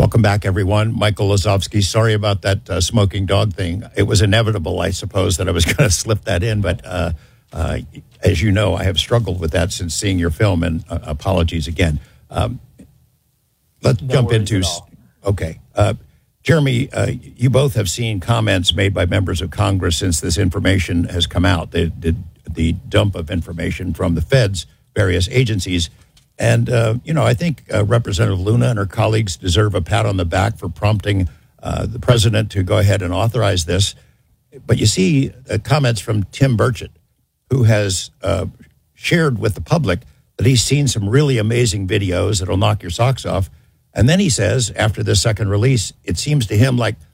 Welcome back, everyone. Michael Lazovsky. Sorry about that smoking dog thing. It was inevitable, I suppose, that I was going to slip that in. But as you know, I have struggled with that since seeing your film, and apologies again. Let's jump into... Okay. Jeremy, you both have seen comments made by members of Congress since this information has come out, the dump of information from the feds, various agencies. And, I think Representative Luna and her colleagues deserve a pat on the back for prompting the president to go ahead and authorize this. But you see comments from Tim Burchett, who has shared with the public that he's seen some really amazing videos that'll knock your socks off. And then he says, after the second release, it seems to him like